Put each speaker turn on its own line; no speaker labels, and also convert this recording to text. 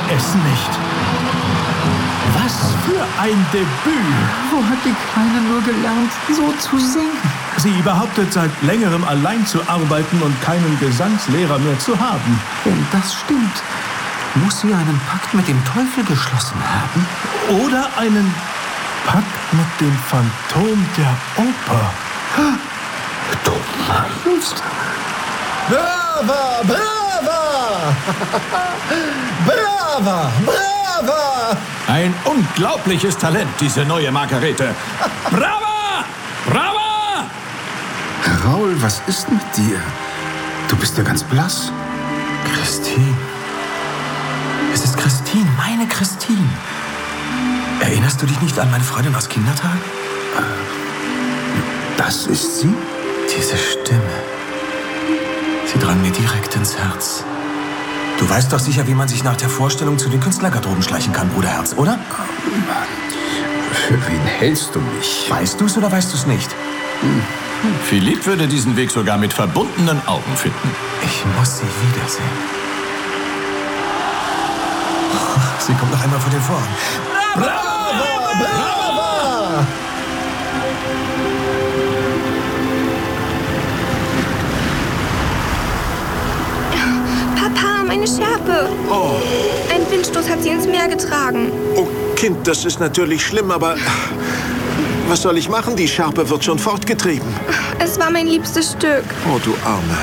es nicht. Was für ein Debüt!
Wo hat die Kleine nur gelernt, so zu singen?
Sie behauptet seit längerem allein zu arbeiten und keinen Gesangslehrer mehr zu haben.
Wenn das stimmt, muss sie einen Pakt mit dem Teufel geschlossen haben.
Oder einen Pakt mit dem Phantom der Oper.
Du meinst?
Brava, brava! Brava, brava!
Ein unglaubliches Talent, diese neue Margarete. Brava! Brava!
Raoul, was ist mit dir? Du bist ja ganz blass.
Christine. Es ist Christine, meine Christine. Erinnerst du dich nicht an meine Freundin aus Kindertagen?
Das ist sie?
Diese Stimme. Sie drang mir direkt ins Herz. Du weißt doch sicher, wie man sich nach der Vorstellung zu den Künstlergarderoben schleichen kann, Bruderherz, oder?
Für wen hältst du mich?
Weißt du's oder weißt du's nicht?
Philipp würde diesen Weg sogar mit verbundenen Augen finden.
Ich muss sie wiedersehen. Sie kommt noch einmal vor den Vorhang.
Brava, brava!
Papa, meine Schärpe.
Oh,
Ein Windstoß hat sie ins Meer getragen.
oh Kind, das ist natürlich schlimm, aber was soll ich machen? Die Schärpe wird schon fortgetrieben.
Es war mein liebstes Stück.
Oh, du Arme.